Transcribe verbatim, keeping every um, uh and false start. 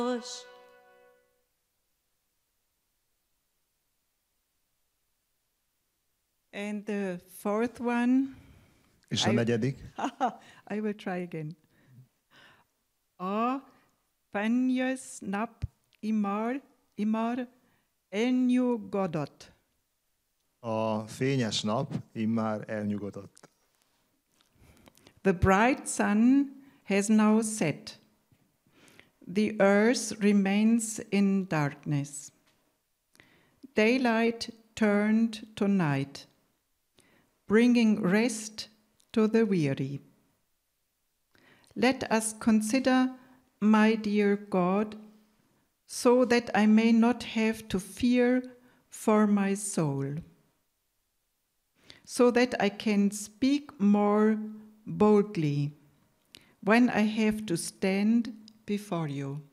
And the fourth one. És a I, negyedik. I will try again. A fenjös nap imar, imar elnyugodott. A fényes nap immár elnyugodott. The bright sun has now set. The earth remains in darkness. Daylight turned to night, bringing rest to the weary. Let us consider, my dear God, so that I may not have to fear for my soul, so that I can speak more boldly when I have to stand before you.